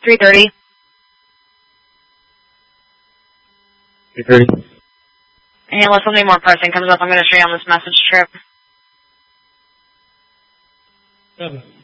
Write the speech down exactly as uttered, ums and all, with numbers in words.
three thirty. three thirty. And unless something more pressing comes up, I'm going to show you on this message trip. Seven.